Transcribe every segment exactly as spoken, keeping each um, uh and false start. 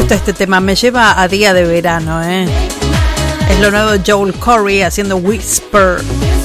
gusta este tema, me lleva a día de verano, ¿eh? Es lo nuevo de Joel Corey haciendo Whisper.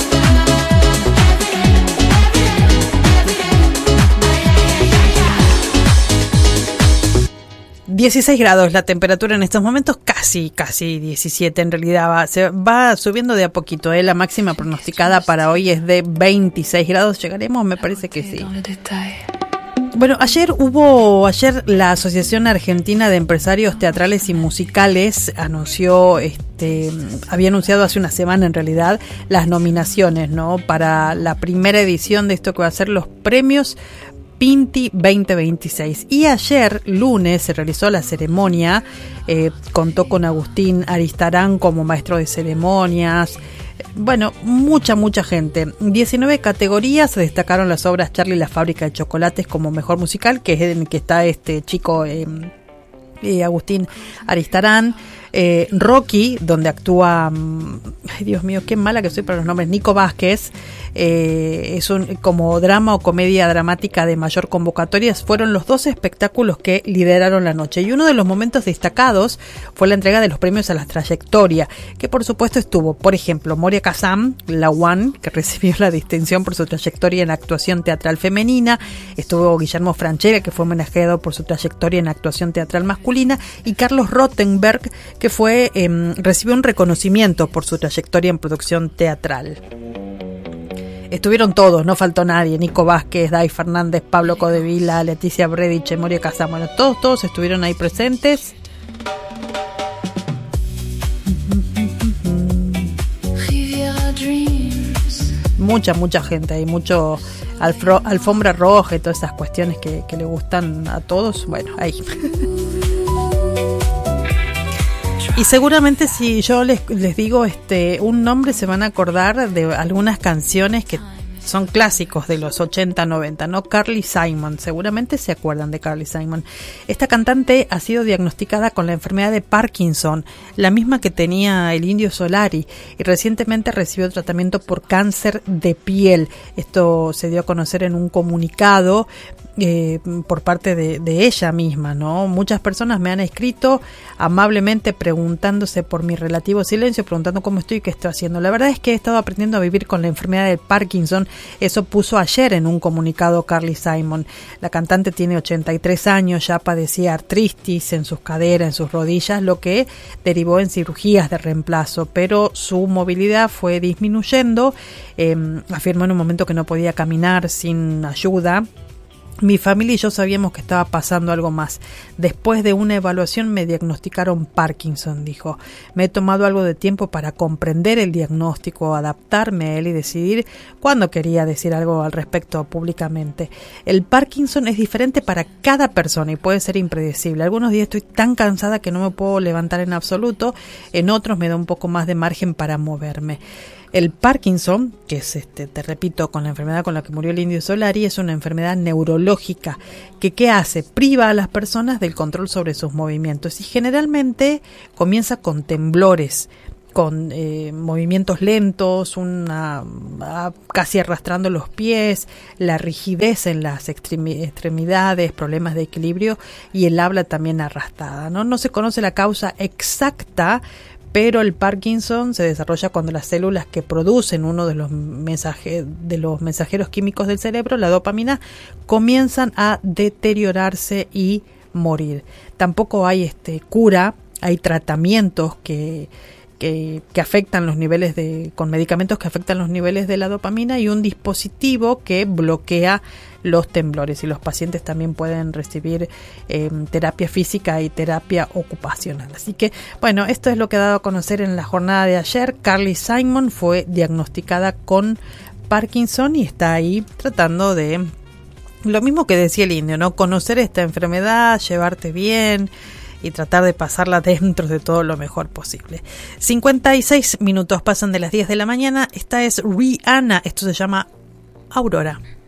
dieciséis grados la temperatura en estos momentos, casi, casi diecisiete en realidad, va, se va subiendo de a poquito, ¿eh? La máxima pronosticada para hoy es de veintiséis grados, ¿llegaremos? Me parece que sí. Bueno, ayer hubo, ayer la Asociación Argentina de Empresarios Teatrales y Musicales anunció, este, había anunciado hace una semana en realidad, las nominaciones, ¿no? Para la primera edición de esto que va a ser los premios Pinti veinte veintiséis. Y ayer, lunes, se realizó la ceremonia, eh, contó con Agustín Aristarán como maestro de ceremonias. Bueno, mucha, mucha gente. diecinueve categorías, se destacaron las obras Charlie y la fábrica de chocolates como mejor musical, que es en el que está este chico eh, eh, Agustín Aristarán. Eh, Rocky, donde actúa, ay Dios mío, qué mala que soy para los nombres, Nico Vázquez, eh, es un como drama o comedia dramática de mayor convocatoria. Fueron los dos espectáculos que lideraron la noche, y uno de los momentos destacados fue la entrega de los premios a la trayectoria, que por supuesto estuvo, por ejemplo, Moria Kazan, la One, que recibió la distinción por su trayectoria en actuación teatral femenina. Estuvo Guillermo Franchella, que fue homenajeado por su trayectoria en actuación teatral masculina, y Carlos Rottenberg, que fue eh, recibió un reconocimiento por su trayectoria en producción teatral. Estuvieron todos, no faltó nadie: Nico Vázquez, Dai Fernández, Pablo Codevila, Leticia Bredich, Moria Kazan. Bueno, todos, todos estuvieron ahí presentes. Mucha, mucha gente ahí, mucho alfro, alfombra roja y todas esas cuestiones que, que le gustan a todos. Bueno, ahí. Y seguramente si yo les, les digo este un nombre, se van a acordar de algunas canciones que son clásicos de los ochenta, noventa, ¿no? Carly Simon, seguramente se acuerdan de Carly Simon. Esta cantante ha sido diagnosticada con la enfermedad de Parkinson, la misma que tenía el Indio Solari, y recientemente recibió tratamiento por cáncer de piel. Esto se dio a conocer en un comunicado Eh, por parte de, de ella misma, ¿no? Muchas personas me han escrito amablemente preguntándose por mi relativo silencio, preguntando cómo estoy y qué estoy haciendo. La verdad es que he estado aprendiendo a vivir con la enfermedad del Parkinson. Eso puso ayer en un comunicado Carly Simon. La cantante tiene ochenta y tres años, ya padecía artritis en sus caderas, en sus rodillas, lo que derivó en cirugías de reemplazo, pero su movilidad fue disminuyendo. Eh, afirmó en un momento que no podía caminar sin ayuda. Mi familia y yo sabíamos que estaba pasando algo más. Después de una evaluación me diagnosticaron Parkinson, dijo. Me he tomado algo de tiempo para comprender el diagnóstico, adaptarme a él y decidir cuándo quería decir algo al respecto públicamente. El Parkinson es diferente para cada persona y puede ser impredecible. Algunos días estoy tan cansada que no me puedo levantar en absoluto, en otros me da un poco más de margen para moverme. El Parkinson, que es, este, te repito, con la enfermedad con la que murió el Indio Solari, es una enfermedad neurológica que, ¿qué hace? Priva a las personas del control sobre sus movimientos y generalmente comienza con temblores, con eh, movimientos lentos, una a, casi arrastrando los pies, la rigidez en las extremi- extremidades, problemas de equilibrio y el habla también arrastrada, ¿no? No se conoce la causa exacta, pero el Parkinson se desarrolla cuando las células que producen uno de los, mensaje, de los mensajeros químicos del cerebro, la dopamina, comienzan a deteriorarse y morir. Tampoco hay este, cura, hay tratamientos que, que, que afectan los niveles de, con medicamentos que afectan los niveles de la dopamina y un dispositivo que bloquea los temblores, y los pacientes también pueden recibir eh, terapia física y terapia ocupacional. Así que, bueno, esto es lo que ha dado a conocer en la jornada de ayer. Carly Simon fue diagnosticada con Parkinson y está ahí tratando de, lo mismo que decía el Indio, ¿no? Conocer esta enfermedad, llevarte bien y tratar de pasarla dentro de todo lo mejor posible. cincuenta y seis minutos pasan de las diez de la mañana. Esta es Rihanna. Esto se llama Aurora.